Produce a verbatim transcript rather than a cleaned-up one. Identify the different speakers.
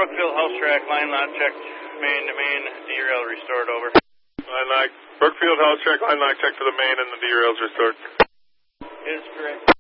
Speaker 1: Brookfield House Track, line lock checked, main to main, derail restored, over.
Speaker 2: Line lock, Brookfield House Track, line lock check for the main and the derail's restored.
Speaker 1: Is correct.